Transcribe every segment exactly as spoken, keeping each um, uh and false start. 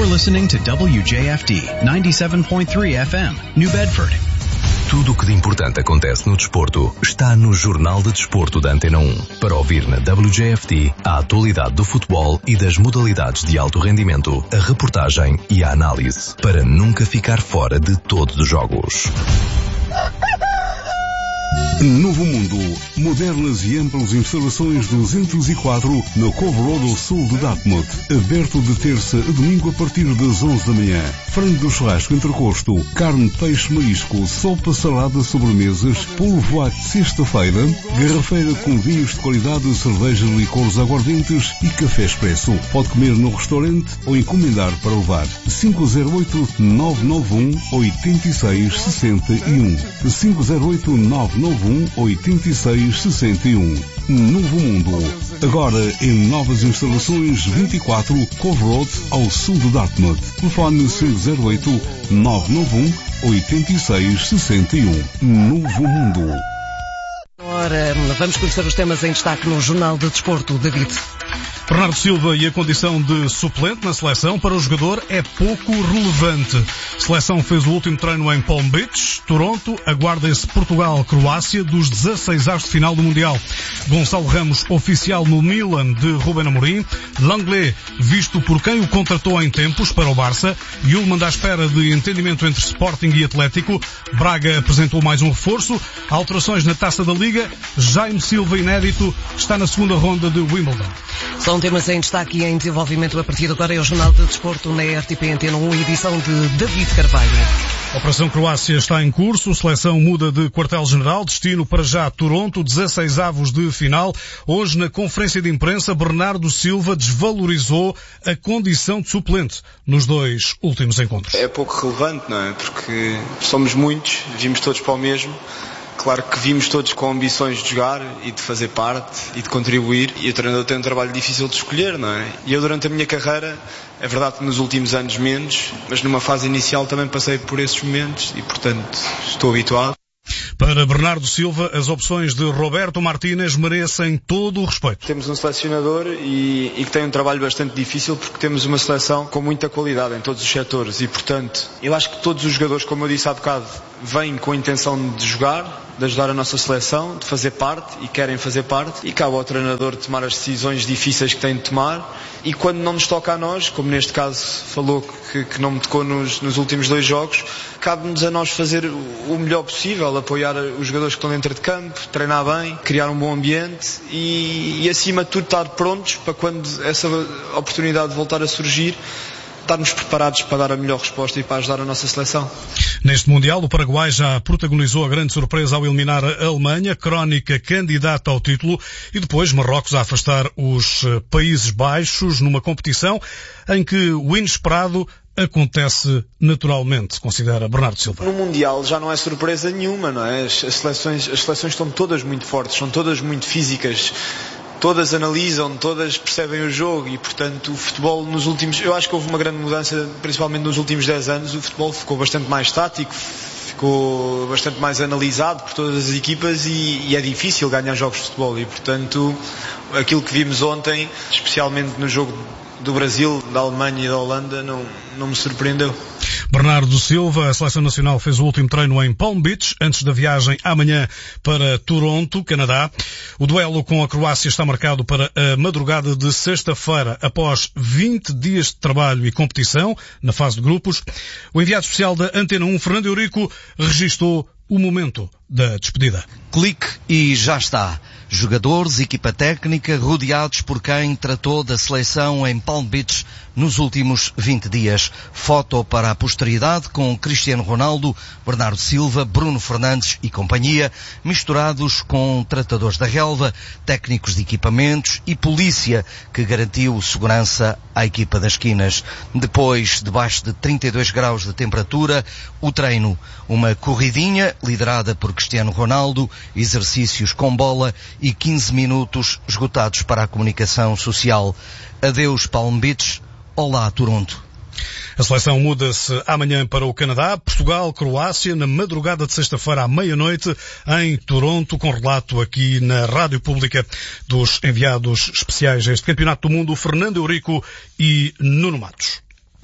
You're listening to W J F D ninety-seven point three F M, New Bedford. Tudo o que de importante acontece no desporto está no Jornal de Desporto da Antena um. Para ouvir na W J F D a atualidade do futebol e das modalidades de alto rendimento, a reportagem e a análise, para nunca ficar fora de todos os jogos. Novo Mundo. Modernas e amplas instalações duzentos e quatro no Cove Road ao sul de Dartmouth. Aberto de terça a domingo a partir das onze da manhã. Frango do churrasco entrecosto, carne, peixe, marisco, sopa, salada, sobremesas, polvoado sexta-feira, garrafeira com vinhos de qualidade, cervejas, licores, aguardentes e café expresso. Pode comer no restaurante ou encomendar para levar. cinco zero oito, nove nove um, oito seis seis um cinco zero oito, nove nove um, oito seis seis um. Novo Mundo. Agora em novas instalações vinte e quatro Cove Road ao sul de Dartmouth. Telefone cinco zero oito, nove nove um, oito seis seis um. Novo Mundo. Ora, vamos conhecer os temas em destaque no Jornal de Desporto. David. Bernardo Silva e a condição de suplente na seleção para o jogador é pouco relevante. A seleção fez o último treino em Palm Beach. Toronto aguarda-se Portugal-Croácia dos dezasseis avos de final do Mundial. Gonçalo Ramos, oficial no Milan de Ruben Amorim. Langley, visto por quem o contratou em tempos para o Barça. Yulman à espera de entendimento entre Sporting e Atlético. Braga apresentou mais um reforço. Alterações na Taça da Liga. Jaime Silva, inédito, está na segunda ronda de Wimbledon. São temas em destaque e em desenvolvimento a partir de agora. É o Jornal de Desporto na R T P Antena um, edição de David Carvalho. A Operação Croácia está em curso. A seleção muda de quartel-general. Destino para já Toronto, dezasseis avos de final. Hoje, na conferência de imprensa, Bernardo Silva desvalorizou a condição de suplente nos dois últimos encontros. É pouco relevante, não é? Porque somos muitos, vimos todos para o mesmo. Claro que vimos todos com ambições de jogar e de fazer parte e de contribuir, e o treinador tem um trabalho difícil de escolher, não é? E eu durante a minha carreira, é verdade que nos últimos anos menos, mas numa fase inicial também passei por esses momentos e portanto estou habituado. Para Bernardo Silva, as opções de Roberto Martínez merecem todo o respeito. Temos um selecionador e, e que tem um trabalho bastante difícil porque temos uma seleção com muita qualidade em todos os setores e, portanto, eu acho que todos os jogadores, como eu disse há bocado, vêm com a intenção de jogar, de ajudar a nossa seleção, de fazer parte e querem fazer parte, e cabe ao treinador tomar as decisões difíceis que tem de tomar, e quando não nos toca a nós, como neste caso falou que, que não me tocou nos, nos últimos dois jogos, cabe-nos a nós fazer o melhor possível, apoiar os jogadores que estão dentro de campo, treinar bem, criar um bom ambiente e, e acima de tudo estar prontos para quando essa oportunidade voltar a surgir, estarmos preparados para dar a melhor resposta e para ajudar a nossa seleção. Neste Mundial, o Paraguai já protagonizou a grande surpresa ao eliminar a Alemanha, crónica candidata ao título, e depois Marrocos a afastar os Países Baixos numa competição em que o inesperado acontece naturalmente, considera Bernardo Silva. No Mundial já não é surpresa nenhuma, não é? As, as, seleções, as seleções estão todas muito fortes, são todas muito físicas. Todas analisam, todas percebem o jogo e, portanto, o futebol nos últimos... Eu acho que houve uma grande mudança, principalmente nos últimos dez anos. O futebol ficou bastante mais tático, ficou bastante mais analisado por todas as equipas e, e é difícil ganhar jogos de futebol. E, portanto, aquilo que vimos ontem, especialmente no jogo do Brasil, da Alemanha e da Holanda, não, não me surpreendeu. Bernardo Silva, a Seleção Nacional, fez o último treino em Palm Beach, antes da viagem amanhã para Toronto, Canadá. O duelo com a Croácia está marcado para a madrugada de sexta-feira, após vinte dias de trabalho e competição, na fase de grupos. O enviado especial da Antena um, Fernando Eurico, registou o momento da despedida. Clique e já está. Jogadores, equipa técnica, rodeados por quem tratou da seleção em Palm Beach nos últimos vinte dias. Foto para a posteridade com Cristiano Ronaldo, Bernardo Silva, Bruno Fernandes e companhia, misturados com tratadores da relva, técnicos de equipamentos e polícia que garantiu segurança à equipa das esquinas. Depois, debaixo de trinta e dois graus de temperatura, o treino. Uma corridinha liderada por Cristiano Ronaldo, exercícios com bola e quinze minutos esgotados para a comunicação social. Adeus Palm Beach, olá Toronto. A seleção muda-se amanhã para o Canadá, Portugal, Croácia, na madrugada de sexta-feira à meia-noite, em Toronto, com relato aqui na Rádio Pública dos enviados especiais a este Campeonato do Mundo, Fernando Eurico e Nuno Matos.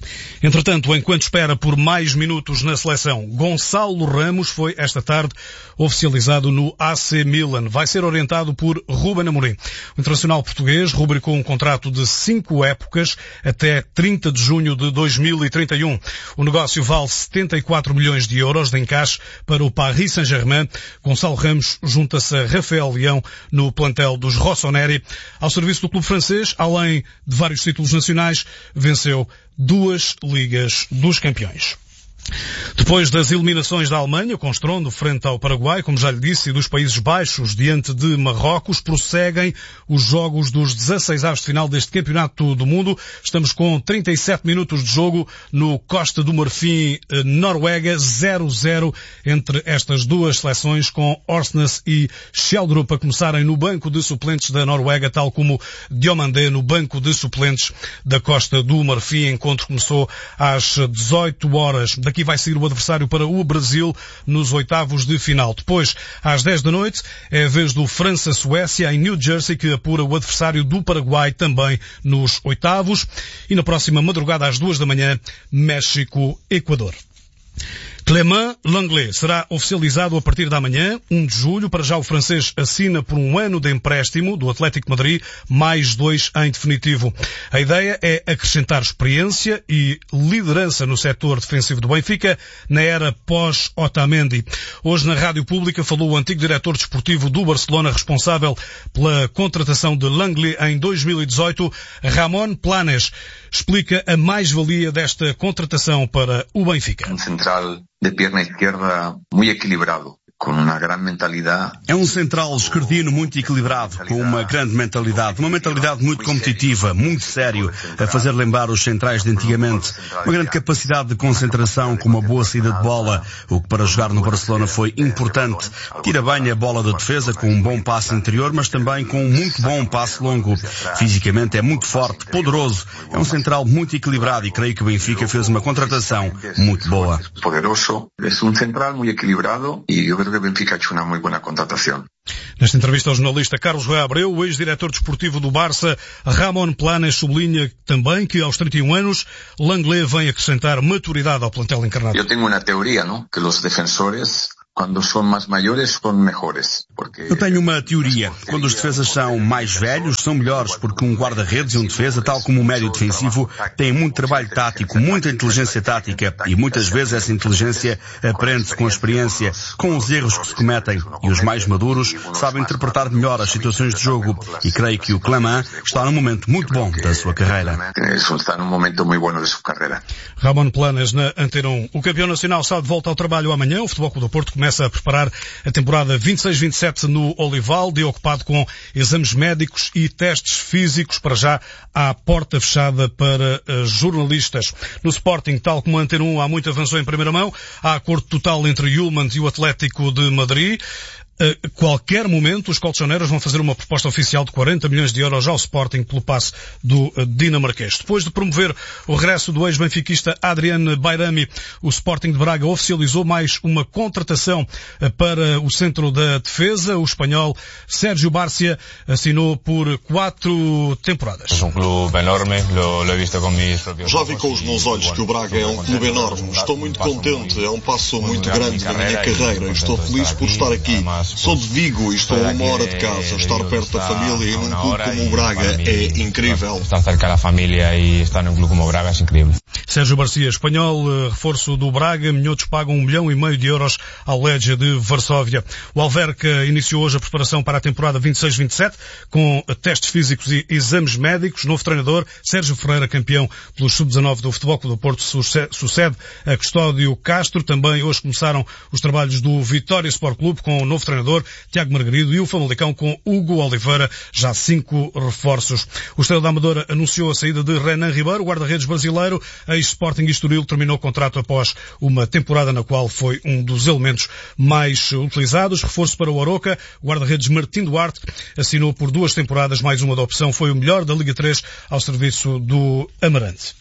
Entretanto, enquanto espera por mais minutos na seleção, Gonçalo Ramos foi esta tarde oficializado no A C Milan. Vai ser orientado por Ruben Amorim. O internacional português rubricou um contrato de cinco épocas até trinta de junho de dois mil e trinta e um. O negócio vale setenta e quatro milhões de euros de encaixe para o Paris Saint-Germain. Gonçalo Ramos junta-se a Rafael Leão no plantel dos Rossoneri. Ao serviço do clube francês, além de vários títulos nacionais, venceu duas Ligas dos Campeões. Depois das eliminações da Alemanha, com estrondo frente ao Paraguai, como já lhe disse, e dos Países Baixos diante de Marrocos, prosseguem os jogos dos dezasseis avos de final deste Campeonato do Mundo. Estamos com trinta e sete minutos de jogo no Costa do Marfim, Noruega, zero a zero entre estas duas seleções, com Orsnes e Schjelderup a começarem no banco de suplentes da Noruega, tal como Diomandé no banco de suplentes da Costa do Marfim. O encontro começou às dezoito horas. Daqui vai sair o adversário para o Brasil nos oitavos de final. Depois, às dez da noite, é a vez do França-Suécia em New Jersey, que apura o adversário do Paraguai também nos oitavos. E na próxima madrugada, às duas da manhã, México-Equador. Clément Lenglet será oficializado a partir da manhã, um de julho. Para já o francês assina por um ano de empréstimo do Atlético de Madrid, mais dois em definitivo. A ideia é acrescentar experiência e liderança no setor defensivo do Benfica na era pós-Otamendi. Hoje na Rádio Pública falou o antigo diretor desportivo do Barcelona, responsável pela contratação de Lenglet em dois mil e dezoito, Ramon Planes. Explica a mais-valia desta contratação para o Benfica. Um central de perna izquierda muito equilibrado, com uma grande mentalidade. É um central esquerdino muito equilibrado, com uma grande mentalidade, uma mentalidade muito competitiva, muito sério, a fazer lembrar os centrais de antigamente. Uma grande capacidade de concentração, com uma boa saída de bola, o que para jogar no Barcelona foi importante. Tira bem a bola da defesa, com um bom passe interior, mas também com um muito bom passe longo. Fisicamente é muito forte, poderoso. É um central muito equilibrado e creio que o Benfica fez uma contratação muito boa. Poderoso, é um central muito equilibrado e eu creo que o Benfica ha hecho uma muito boa contratação. Nesta entrevista ao jornalista Carlos Roy Abreu, o ex-diretor desportivo do Barça, Ramon Planes, sublinha também que aos trinta e um anos, Lenglet vem acrescentar maturidade ao plantel encarnado. Eu tenho uma teoria, não? Que os defensores, quando são mais maiores, são melhores. Porque... Eu tenho uma teoria. Quando os defesas são mais velhos, são melhores, porque um guarda-redes e um defesa, tal como um médio defensivo, tem muito trabalho tático, muita inteligência tática, e muitas vezes essa inteligência aprende-se com a experiência, com os erros que se cometem, e os mais maduros sabem interpretar melhor as situações de jogo, e creio que o Clément está num momento muito bom da sua carreira. Está num momento muito bom da sua carreira. Ramon Planes na Antena um. O campeão nacional está de volta ao trabalho amanhã. O Futebol Clube do Porto começa a preparar a temporada vinte e seis vinte e sete no Olival, dia ocupado com exames médicos e testes físicos, para já à porta fechada para uh, jornalistas. No Sporting, tal como a Antena um, há muito avançou em primeira mão. Há acordo total entre Yulman e o Atlético de Madrid. A qualquer momento, os colchoneiros vão fazer uma proposta oficial de quarenta milhões de euros ao Sporting pelo passe do dinamarquês. Depois de promover o regresso do ex-benfiquista Adrian Bayrami, o Sporting de Braga oficializou mais uma contratação para o centro da defesa. O espanhol Sérgio Bárcia assinou por quatro temporadas. É um clube enorme, lo he visto com meus próprios. Já vi com os meus olhos que o Braga é um clube enorme. Estou muito contente, é um passo muito grande na minha carreira. Estou feliz por estar aqui. Sou de Vigo e estou a uma hora de casa. Estar perto da família e num clube como o Braga é incrível. Estar cerca da família e estar num clube como o Braga é incrível. Sérgio Barcia, espanhol, reforço do Braga. Minhotos pagam um milhão e meio de euros ao Legia de Varsóvia. O Alverca iniciou hoje a preparação para a temporada vinte e seis vinte e sete com testes físicos e exames médicos. Novo treinador, Sérgio Ferreira, campeão pelos sub dezanove do Futebol Clube do Porto, sucede a Custódio Castro. Também hoje começaram os trabalhos do Vitória Sport Clube com o novo treinador, Tiago Margarido, e o Famalicão com Hugo Oliveira, já cinco reforços. O Estrela da Amadora anunciou a saída de Renan Ribeiro, o guarda-redes brasileiro. A Sporting Estoril terminou o contrato após uma temporada na qual foi um dos elementos mais utilizados. Reforço para o Aroca, o guarda-redes Martim Duarte assinou por duas temporadas, mais uma da opção, foi o melhor da Liga três ao serviço do Amarante.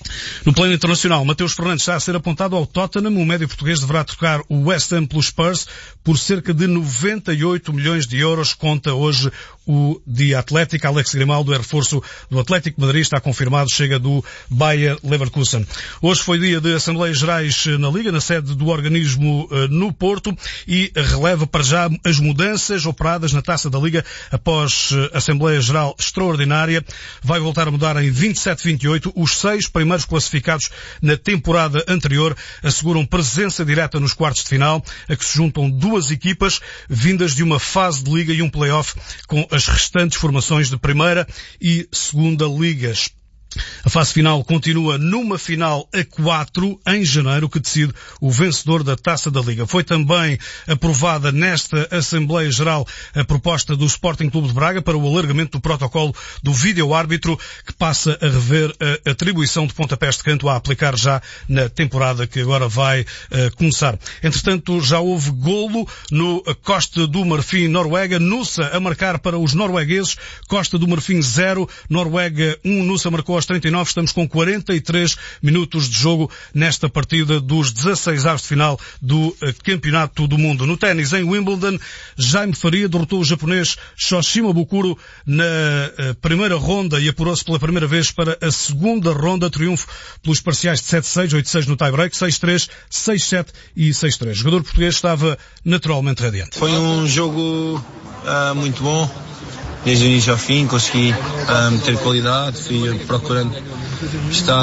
No plano internacional, Mateus Fernandes está a ser apontado ao Tottenham. O médio português deverá trocar o West Ham pelos Spurs por cerca de noventa e oito milhões de euros, conta hoje o The Athletic. Alex Grimaldo é reforço do Atlético de Madrid, está confirmado, chega do Bayer Leverkusen. Hoje foi dia de Assembleias Gerais na Liga, na sede do organismo no Porto, e releva para já as mudanças operadas na Taça da Liga após a Assembleia Geral extraordinária. Vai voltar a mudar em vinte e sete vinte e oito. Os seis primeiros classificados na temporada anterior asseguram presença direta nos quartos de final, a que se juntam duas equipas vindas de uma fase de Liga e um play-off com as restantes formações de primeira e segunda ligas. A fase final continua numa final a quatro em janeiro, que decide o vencedor da Taça da Liga. Foi também aprovada nesta Assembleia Geral a proposta do Sporting Clube de Braga para o alargamento do protocolo do vídeo-árbitro, que passa a rever a atribuição de pontapés de canto a aplicar já na temporada que agora vai uh, começar. Entretanto, já houve golo no Costa do Marfim, Noruega. Nusa a marcar para os noruegueses. Costa do Marfim zero, Noruega um. Nusa marcou aos trinta e nove, estamos com quarenta e três minutos de jogo nesta partida dos dezasseis avos de final do Campeonato do Mundo. No ténis, em Wimbledon, Jaime Faria derrotou o japonês Shoshima Bukuro na primeira ronda e apurou-se pela primeira vez para a segunda ronda, triunfo pelos parciais de sete seis, oito seis no tie-break, seis três, seis sete e seis três. O jogador português estava naturalmente radiante. Foi um jogo uh, muito bom. Desde o início ao fim consegui um, ter qualidade, fui procurando estar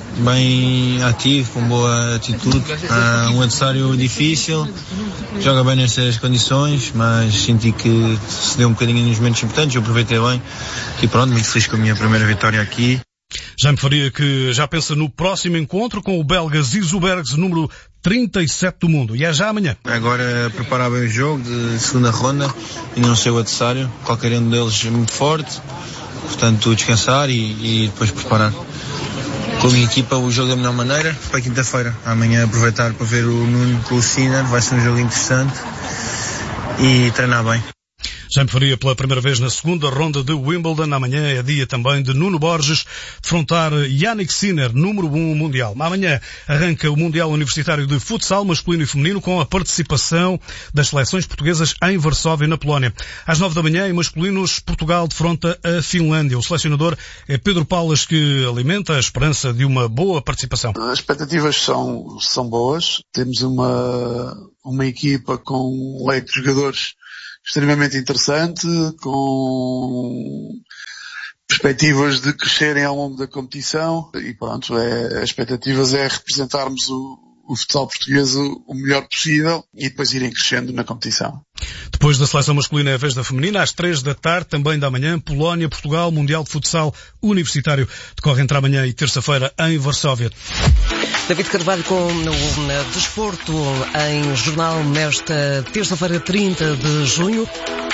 bem ativo, com boa atitude. Uh, um adversário difícil, joga bem nestas condições, mas senti que se deu um bocadinho nos momentos importantes, eu aproveitei bem e pronto, muito feliz com a minha primeira vitória aqui. Jaime Faria, que já pensa no próximo encontro com o belga Zizou Bergs, número trinta e sete do mundo. E é já amanhã. Agora preparar bem o jogo de segunda ronda e não sei o adversário. Qualquer um deles é muito forte. Portanto, descansar e, e depois preparar com a minha equipa o jogo da melhor maneira para quinta-feira. Amanhã aproveitar para ver o Nuno com o Sinner. Vai ser um jogo interessante e treinar bem. Jaime Faria pela primeira vez na segunda ronda de Wimbledon. Amanhã é dia também de Nuno Borges defrontar Yannick Sinner, número um mundial. Amanhã arranca o Mundial Universitário de Futsal masculino e feminino com a participação das seleções portuguesas em Varsóvia, na Polónia. Às nove da manhã, em masculinos, Portugal defronta a Finlândia. O selecionador é Pedro Paulas, que alimenta a esperança de uma boa participação. As expectativas são, são boas. Temos uma, uma equipa com um leque de jogadores extremamente interessante, com perspectivas de crescerem ao longo da competição e pronto, é, as expectativas é representarmos o, o futsal português o, o melhor possível e depois irem crescendo na competição. Depois da seleção masculina é a vez da feminina, às três da tarde, também da manhã, Polónia, Portugal, Mundial de Futsal Universitário, decorre entre amanhã e terça-feira em Varsóvia. David Carvalho com o Desporto em jornal nesta terça-feira, trinta de junho.